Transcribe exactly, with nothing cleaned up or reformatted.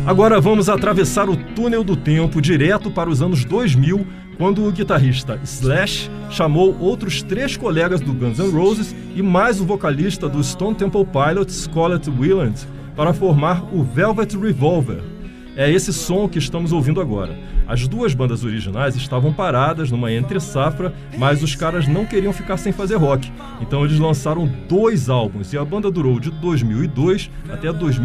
Agora vamos atravessar o túnel do tempo direto para os anos dois mil, quando o guitarrista Slash chamou outros três colegas do Guns N' Roses e mais o vocalista do Stone Temple Pilots, Scarlett Weiland, para formar o Velvet Revolver. É esse som que estamos ouvindo agora. As duas bandas originais estavam paradas numa entre-safra, mas os caras não queriam ficar sem fazer rock. Então eles lançaram dois álbuns e a banda durou de dois mil e dois até dois mil